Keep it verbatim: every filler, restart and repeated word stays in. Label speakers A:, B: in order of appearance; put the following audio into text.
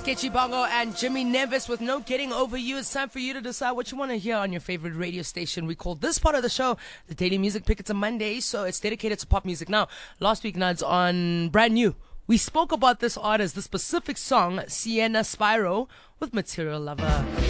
A: Sketchy Bongo and Jimmy Nevis with No Getting Over You. It's time for you to decide what you want to hear on your favorite radio station. We call this part of the show the Daily Music Pick. It's a Monday, so it's dedicated to pop music. Now, last week, Nads, on Brand New, we spoke about this artist, the specific song, Sienna Spyro with Material Lover.